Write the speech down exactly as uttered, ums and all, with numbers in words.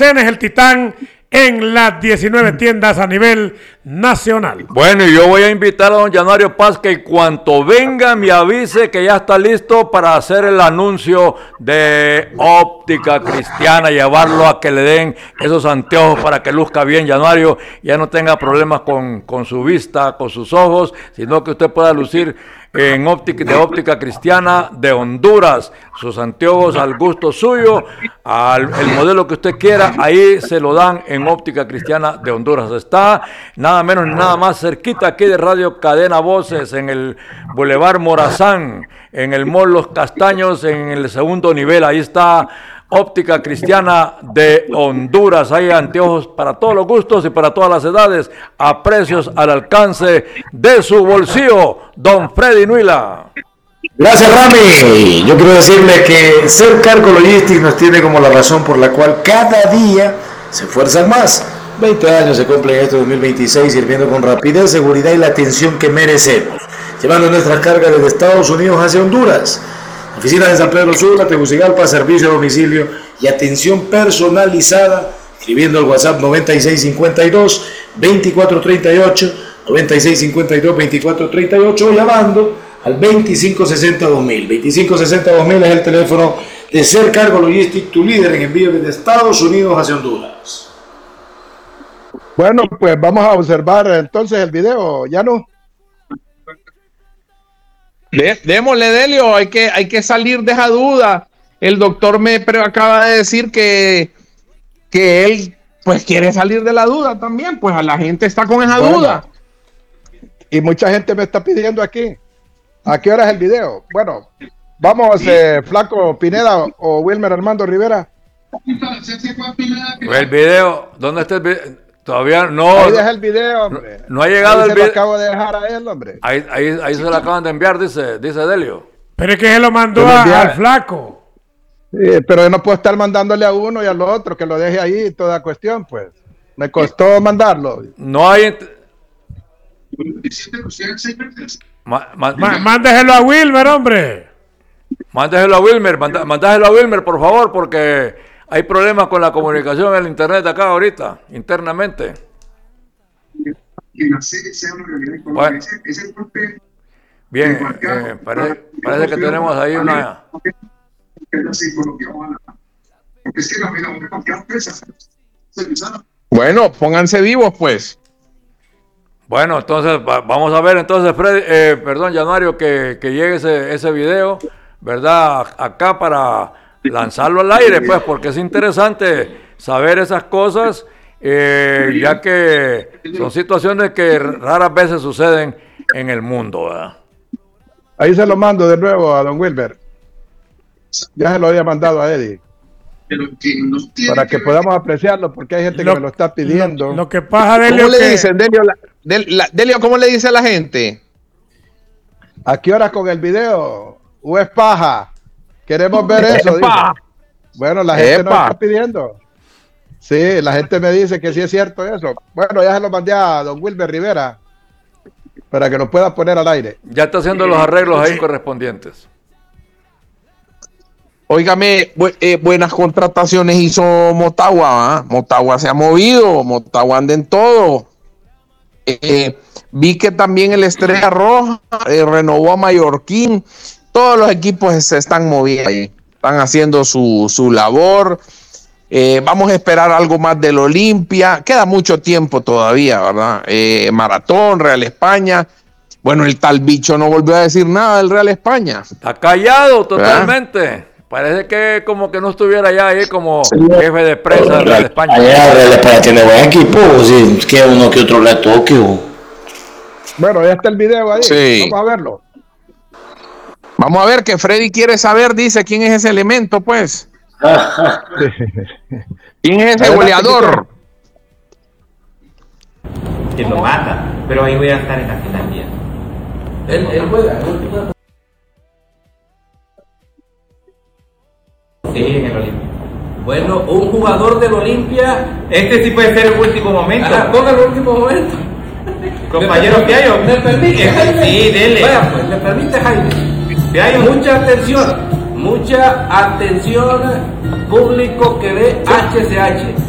Almacenes El Titán en las diecinueve tiendas a nivel nacional. Bueno, y yo voy a invitar a don Januario Paz que cuanto venga me avise que ya está listo para hacer el anuncio de Óptica Cristiana, llevarlo a que le den esos anteojos para que luzca bien, Januario, ya no tenga problemas con, con su vista, con sus ojos, sino que usted pueda lucir en óptica de Óptica Cristiana de Honduras, sus anteojos al gusto suyo, al el modelo que usted quiera, ahí se lo dan en Óptica Cristiana de Honduras. Está nada menos ni nada más cerquita aquí de Radio Cadena Voces, en el Boulevard Morazán, en el Mall Los Castaños, en el segundo nivel, ahí está Óptica Cristiana de Honduras. Hay anteojos para todos los gustos y para todas las edades, a precios al alcance de su bolsillo. Don Freddy Nuila. Gracias, Rami. Yo quiero decirle que Ser Cargo Logistics nos tiene como la razón por la cual cada día se esfuerzan más. veinte años se cumplen este dos mil veintiséis sirviendo con rapidez, seguridad y la atención que merecemos, llevando nuestras cargas desde Estados Unidos hacia Honduras. Oficinas en San Pedro Sula, Tegucigalpa, servicio a domicilio y atención personalizada, escribiendo al WhatsApp noventa y seis cincuenta y dos, veinticuatro treinta y ocho, noventa y seis cincuenta y dos, veinticuatro treinta y ocho, o llamando al veinticinco sesenta dos mil. veinticinco sesenta dos mil es el teléfono de Ser Cargo Logistics, tu líder en envío desde Estados Unidos hacia Honduras. Bueno, pues vamos a observar entonces el video, ¿ya no? De, démosle, Delio, hay que, hay que salir de esa duda. El doctor me acaba de decir que, que él pues quiere salir de la duda también, pues a la gente está con esa bueno, duda. Y mucha gente me está pidiendo aquí, ¿a qué hora es el video? Bueno, vamos, eh, Flaco Pineda o Wilmer Armando Rivera. El video, ¿dónde está el video? Todavía no. Ahí deja el video, hombre. No, no ha llegado ahí el video. Se lo acabo de dejar a él, hombre. Ahí, ahí, ahí se lo acaban de enviar, dice, dice Delio. Pero es que se lo mandó a, al Flaco. Sí, pero yo no puedo estar mandándole a uno y al otro, que lo deje ahí, toda cuestión, pues. Me costó mandarlo. No hay. Ma, ma, ma, mándeselo a Wilmer, hombre. Mándeselo a Wilmer, manda, mándeselo a Wilmer, por favor, porque hay problemas con la comunicación en el internet acá ahorita, internamente. Bueno. Bien, eh, parece, parece que tenemos ahí una... Bueno, pónganse vivos, pues. Bueno, entonces va, vamos a ver entonces, Fred, eh, perdón, Januario, que, que llegue ese, ese video, ¿verdad? Acá para lanzarlo al aire, pues, porque es interesante saber esas cosas, eh, ya que son situaciones que raras veces suceden en el mundo, ¿verdad? Ahí se lo mando de nuevo a don Wilber. Ya se lo había mandado a Eddie. Para que podamos apreciarlo, porque hay gente lo, que me lo está pidiendo. Lo, lo que pasa, Delio, ¿cómo le que... dicen, Delio, la, Del, la, Delio, ¿cómo le dice a la gente? ¿A qué hora con el video? ¿O es paja? Queremos ver eso. Bueno, la gente nos está pidiendo. Sí, la gente me dice que sí es cierto eso. Bueno, ya se lo mandé a don Wilber Rivera para que nos pueda poner al aire. Ya está haciendo los arreglos ahí correspondientes. Óigame, bu eh, buenas contrataciones hizo Motagua, ¿eh? Motagua se ha movido, Motagua anda en todo. Eh, vi que también el Estrella Roja eh, renovó a Mallorquín. Todos los equipos se están moviendo ahí, están haciendo su, su labor. Eh, vamos a esperar algo más del Olimpia. Queda mucho tiempo todavía, ¿verdad? Eh, Maratón, Real España. Bueno, el tal bicho no volvió a decir nada del Real España. Está callado totalmente. ¿verdad? Parece que como que no estuviera ya ahí como sí, jefe de prensa del Real España. Allá Real España tiene buen equipo, si que uno que otro le toque. Bueno, ya está el video ahí. Sí. Vamos a verlo. Vamos a ver que Freddy quiere saber, dice, quién es ese elemento, pues. ¿Quién es ese goleador? Que lo mata, pero ahí voy a estar en la final bien. Él, él juega, él juega. Sí, en el Olimpia. Bueno, un jugador del Olimpia. Este sí puede ser el último momento. Ah, ponga el último momento. Compañero Piayo. ¿Me permite, Jaime? Sí, dele. Vaya, pues, ¿me permite, Jaime? Piayo. Mucha atención. Mucha atención, público que ve H C H.